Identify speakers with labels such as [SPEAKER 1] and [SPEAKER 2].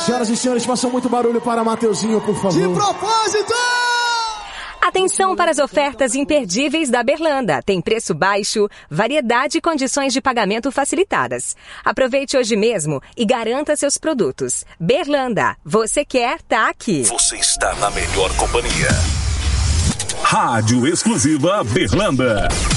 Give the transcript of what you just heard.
[SPEAKER 1] Senhoras e senhores, façam muito barulho para Mateuzinho, por favor.
[SPEAKER 2] De propósito!
[SPEAKER 3] Atenção para as ofertas imperdíveis da Berlanda. Tem preço baixo, variedade e condições de pagamento facilitadas. Aproveite hoje mesmo e garanta seus produtos. Berlanda, você quer, tá aqui.
[SPEAKER 4] Você está na melhor companhia. Rádio Exclusiva Berlanda.